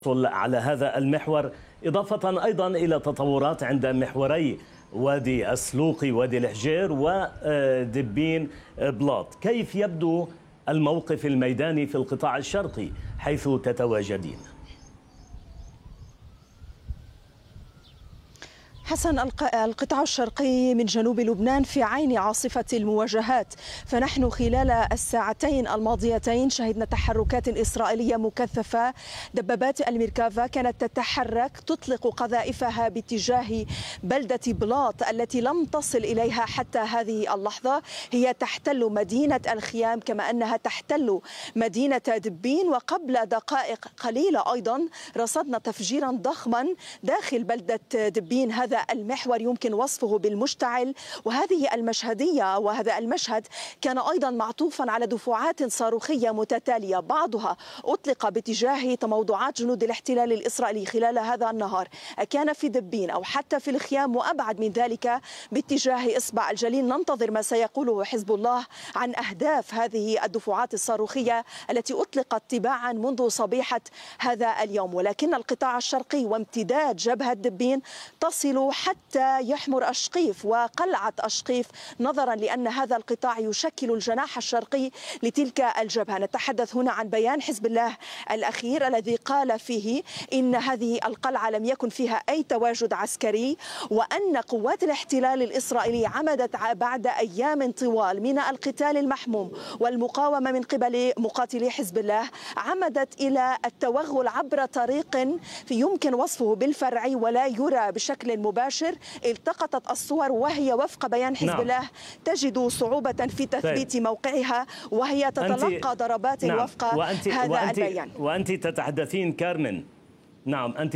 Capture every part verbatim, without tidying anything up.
على هذا المحور، إضافة أيضا إلى تطورات عند محوري وادي السلوقي وادي الحجير ودبين بلاط. كيف يبدو الموقف الميداني في القطاع الشرقي حيث تتواجدين؟ حسن، القطاع الشرقي من جنوب لبنان في عين عاصفة المواجهات، فنحن خلال الساعتين الماضيتين شهدنا تحركات إسرائيلية مكثفة. دبابات الميركافا كانت تتحرك تطلق قذائفها باتجاه بلدة بلاط التي لم تصل إليها حتى هذه اللحظة. هي تحتل مدينة الخيام كما أنها تحتل مدينة دبين، وقبل دقائق قليلة أيضا رصدنا تفجيرا ضخما داخل بلدة دبين. هذا المحور يمكن وصفه بالمشتعل، وهذه المشهدية وهذا المشهد كان أيضا معطوفا على دفعات صاروخية متتالية، بعضها أطلق باتجاه تموضعات جنود الاحتلال الإسرائيلي خلال هذا النهار، كان في دبين أو حتى في الخيام، وأبعد من ذلك باتجاه إصبع الجليل. ننتظر ما سيقوله حزب الله عن أهداف هذه الدفعات الصاروخية التي أطلقت تباعا منذ صبيحة هذا اليوم. ولكن القطاع الشرقي وامتداد جبهة دبين تصل حتى يحمر أشقيف وقلعة أشقيف، نظرا لأن هذا القطاع يشكل الجناح الشرقي لتلك الجبهة. نتحدث هنا عن بيان حزب الله الأخير الذي قال فيه إن هذه القلعة لم يكن فيها أي تواجد عسكري، وأن قوات الاحتلال الإسرائيلي عمدت بعد أيام طوال من القتال المحموم والمقاومة من قبل مقاتلي حزب الله، عمدت إلى التوغل عبر طريق يمكن وصفه بالفرعي ولا يرى بشكل مباشر. التقطت الصور وهي وفق بيان حزب نعم. الله تجد صعوبة في تثبيت نعم. موقعها، وهي تتلقى ضربات نعم. وفق وأنت هذا وأنت البيان. وأنت تتحدثين كارمن، نعم أنت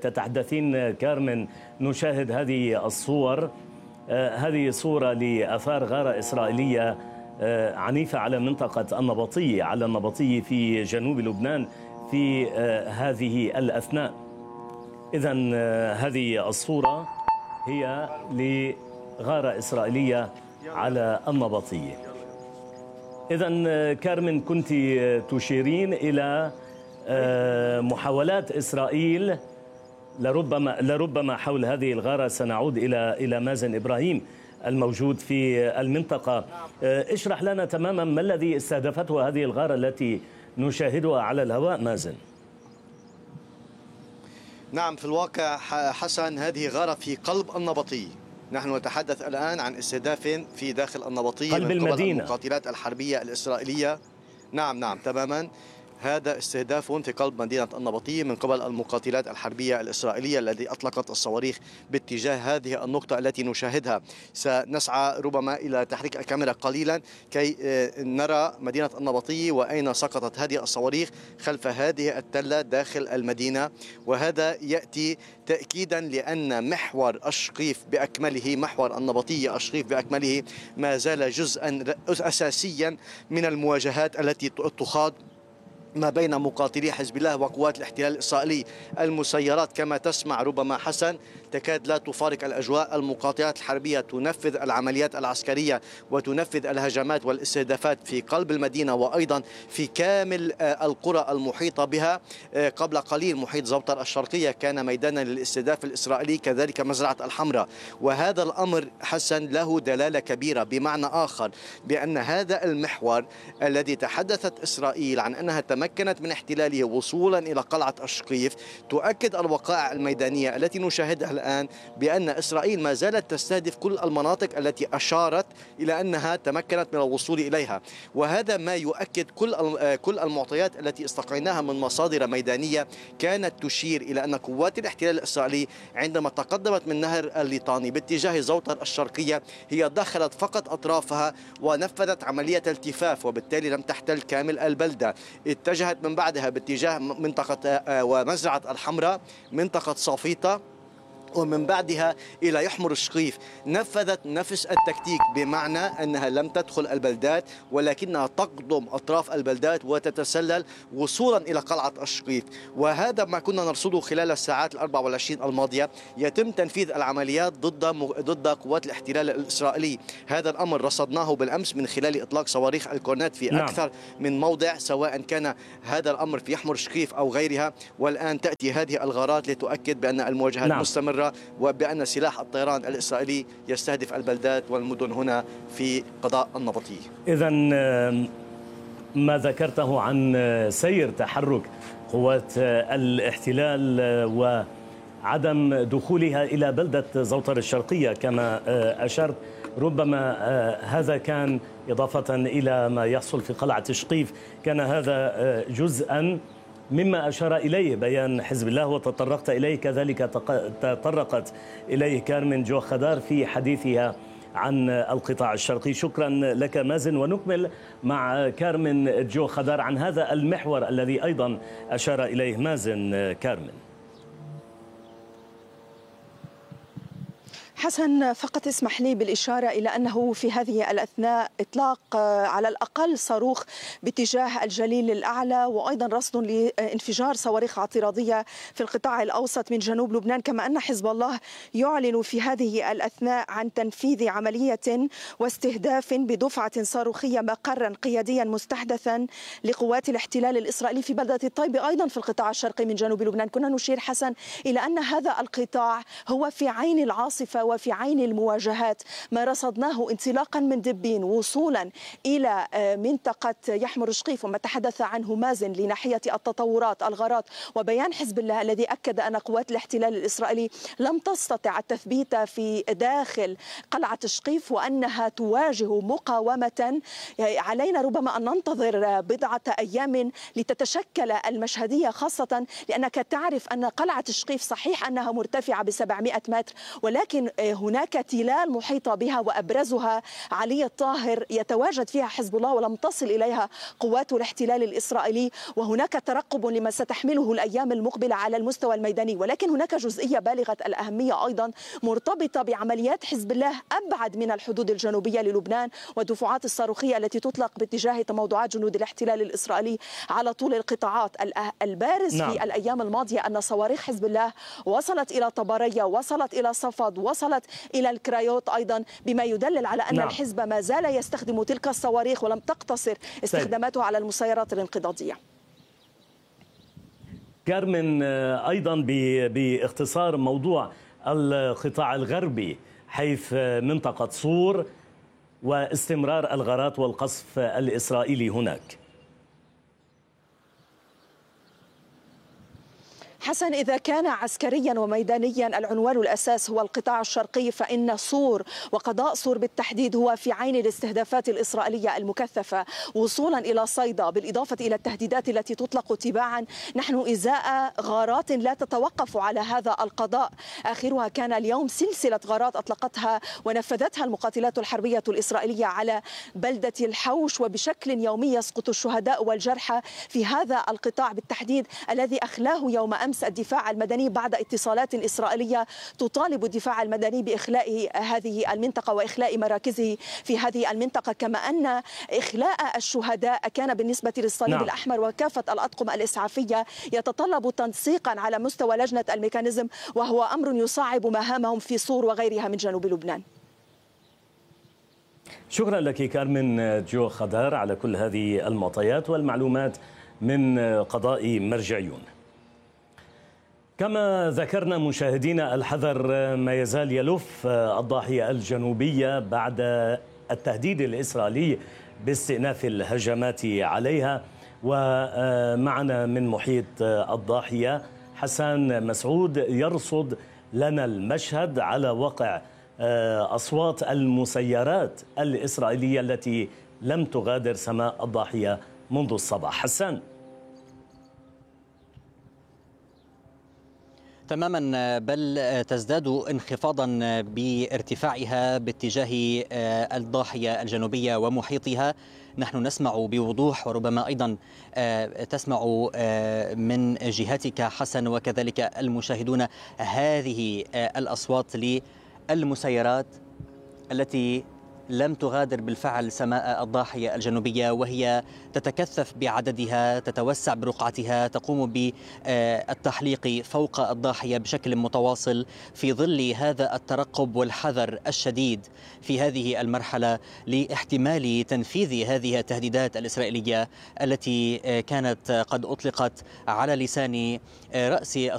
تتحدثين كارمن، نشاهد هذه الصور. آه هذه صورة لآثار غارة إسرائيلية آه عنيفة على منطقة النبطية على النبطية في جنوب لبنان في آه هذه الأثناء. إذن آه هذه الصورة هي لغارة إسرائيلية على النبطية. إذن آه كارمن، كنت تشيرين إلى آه محاولات إسرائيل لربما لربما حول هذه الغارة. سنعود إلى إلى مازن إبراهيم الموجود في المنطقة. آه اشرح لنا تماما ما الذي استهدفته هذه الغارة التي نشاهدها على الهواء مازن. نعم، في الواقع حسن هذه غارة في قلب النبطية. نحن نتحدث الآن عن استهداف في داخل النبطية قلب من قبل المدينة. المقاتلات الحربية الإسرائيلية. نعم نعم تماما، هذا استهداف في قلب مدينة النبطية من قبل المقاتلات الحربية الإسرائيلية التي أطلقت الصواريخ باتجاه هذه النقطة التي نشاهدها. سنسعى ربما إلى تحريك الكاميرا قليلا كي نرى مدينة النبطية وأين سقطت هذه الصواريخ، خلف هذه التلة داخل المدينة. وهذا يأتي تأكيدا لأن محور أشقيف بأكمله، محور النبطية أشقيف بأكمله، ما زال جزءا أساسيا من المواجهات التي تخاض ما بين مقاتلي حزب الله وقوات الاحتلال الإسرائيلي. المسيرات كما تسمع ربما حسن تكاد لا تفارق الأجواء. المقاتلات الحربية تنفذ العمليات العسكرية وتنفذ الهجمات والاستهدافات في قلب المدينة وأيضا في كامل القرى المحيطة بها. قبل قليل محيط زوطر الشرقية كان ميدانا للاستهداف الإسرائيلي، كذلك مزرعة الحمراء. وهذا الأمر حسن له دلالة كبيرة، بمعنى آخر بأن هذا المحور الذي تحدثت إسرائيل عن أنها تمكنت من احتلاله وصولا إلى قلعة أشقيف، تؤكد الوقائع الميدانية التي نشاهدها الآن بأن إسرائيل ما زالت تستهدف كل المناطق التي أشارت إلى أنها تمكنت من الوصول إليها. وهذا ما يؤكد كل كل المعطيات التي استقيناها من مصادر ميدانية كانت تشير إلى أن قوات الاحتلال الإسرائيلي عندما تقدمت من نهر الليطاني باتجاه زوطر الشرقية هي دخلت فقط أطرافها ونفذت عملية التفاف، وبالتالي لم تحتل كامل البلدة. اتجهت من بعدها باتجاه منطقة ومزرعة الحمراء، منطقة صافيطة، ومن بعدها إلى يحمر الشقيف. نفذت نفس التكتيك، بمعنى أنها لم تدخل البلدات ولكنها تقضم أطراف البلدات وتتسلل وصولا إلى قلعة الشقيف. وهذا ما كنا نرصده خلال الساعات الأربع والعشرين الماضية. يتم تنفيذ العمليات ضد ضد قوات الاحتلال الإسرائيلي. هذا الأمر رصدناه بالأمس من خلال إطلاق صواريخ الكورنات في نعم. أكثر من موضع، سواء كان هذا الأمر في يحمر الشقيف أو غيرها. والآن تأتي هذه الغارات لتؤكد بأن المواجهات نعم. مستمرة، وبأن سلاح الطيران الإسرائيلي يستهدف البلدات والمدن هنا في قضاء النبطية. إذن ما ذكرته عن سير تحرك قوات الاحتلال وعدم دخولها إلى بلدة زوطر الشرقية كما أشرت، ربما هذا كان إضافة إلى ما يحصل في قلعة شقيف، كان هذا جزءا مما أشار إليه بيان حزب الله وتطرقت إليه، كذلك تطرقت إليه كارمن جو خدار في حديثها عن القطاع الشرقي. شكرا لك مازن، ونكمل مع كارمن جو خدار عن هذا المحور الذي أيضا أشار إليه مازن. كارمن. حسن، فقط اسمح لي بالإشارة إلى أنه في هذه الأثناء إطلاق على الأقل صاروخ باتجاه الجليل الأعلى، وأيضا رصد لانفجار صواريخ اعتراضية في القطاع الأوسط من جنوب لبنان، كما أن حزب الله يعلن في هذه الأثناء عن تنفيذ عملية واستهداف بدفعة صاروخية مقرا قياديا مستحدثا لقوات الاحتلال الإسرائيلي في بلدة الطيبة أيضا في القطاع الشرقي من جنوب لبنان. كنا نشير حسن إلى أن هذا القطاع هو في عين العاصفة وفي عين المواجهات. ما رصدناه انطلاقا من دبين وصولا إلى منطقة يحمر شقيف وما تحدث عنه مازن لناحية التطورات الغارات، وبيان حزب الله الذي أكد أن قوات الاحتلال الإسرائيلي لم تستطع التثبيت في داخل قلعة شقيف وأنها تواجه مقاومة. علينا ربما أن ننتظر بضعة أيام لتتشكل المشهدية، خاصة لأنك تعرف أن قلعة شقيف صحيح أنها مرتفعة بسبعمائة متر، ولكن هناك تلال محيطة بها وأبرزها علي الطاهر يتواجد فيها حزب الله ولم تصل إليها قوات الاحتلال الإسرائيلي، وهناك ترقب لما ستحمله الأيام المقبلة على المستوى الميداني. ولكن هناك جزئية بالغة الأهمية أيضا مرتبطة بعمليات حزب الله أبعد من الحدود الجنوبية للبنان والدفعات الصاروخية التي تطلق باتجاه تموضعات جنود الاحتلال الإسرائيلي على طول القطاعات. البارز نعم. في الأيام الماضية أن صواريخ حزب الله وصلت إلى طبرية، وصلت إلى صفد، وصلت إلى الكرايوت أيضا، بما يدلل على أن نعم. الحزب ما زال يستخدم تلك الصواريخ ولم تقتصر استخداماته على المسيرات الانقضاضية. كارمن، أيضا باختصار موضوع القطاع الغربي حيث منطقة صور واستمرار الغارات والقصف الإسرائيلي هناك. حسن، إذا كان عسكريا وميدانيا العنوان الأساس هو القطاع الشرقي، فإن صور وقضاء صور بالتحديد هو في عين الاستهدافات الإسرائيلية المكثفة وصولا إلى صيدا، بالإضافة إلى التهديدات التي تطلق تباعا. نحن إزاء غارات لا تتوقف على هذا القضاء، آخرها كان اليوم سلسلة غارات أطلقتها ونفذتها المقاتلات الحربية الإسرائيلية على بلدة الحوش، وبشكل يومي يسقط الشهداء والجرحى في هذا القطاع بالتحديد الذي أخلاه يوم أمس الدفاع المدني بعد اتصالات إسرائيلية تطالب الدفاع المدني بإخلاء هذه المنطقة وإخلاء مراكزه في هذه المنطقة، كما أن إخلاء الشهداء كان بالنسبة للصليب نعم. الأحمر وكافة الأطقم الإسعافية يتطلب تنسيقا على مستوى لجنة الميكانيزم، وهو أمر يصعب مهامهم في صور وغيرها من جنوب لبنان. شكرا لك كارمن جو خدار على كل هذه المعطيات والمعلومات من قضاء مرجعيون. كما ذكرنا مشاهدينا، الحذر ما يزال يلف الضاحية الجنوبية بعد التهديد الإسرائيلي باستئناف الهجمات عليها. ومعنا من محيط الضاحية حسان مسعود يرصد لنا المشهد على وقع أصوات المسيرات الإسرائيلية التي لم تغادر سماء الضاحية منذ الصباح. حسان. تماما، بل تزداد انخفاضا بارتفاعها باتجاه الضاحية الجنوبية ومحيطها. نحن نسمع بوضوح، وربما أيضا تسمع من جهتك حسن وكذلك المشاهدون، هذه الأصوات للمسيرات التي لم تغادر بالفعل سماء الضاحية الجنوبية، وهي تتكثف بعددها، تتوسع برقعتها، تقوم بالتحليق فوق الضاحية بشكل متواصل في ظل هذا الترقب والحذر الشديد في هذه المرحلة لاحتمال تنفيذ هذه التهديدات الإسرائيلية التي كانت قد أطلقت على لسان رأس